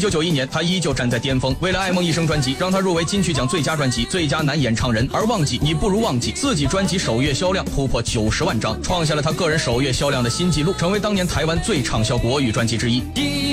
1991年，他依旧站在巅峰。为了《爱梦一生》专辑，让他入围金曲奖最佳专辑、最佳男演唱人。而《忘记你不如忘记》自己专辑首月销量突破90万张，创下了他个人首月销量的新纪录，成为当年台湾最畅销国语专辑之一。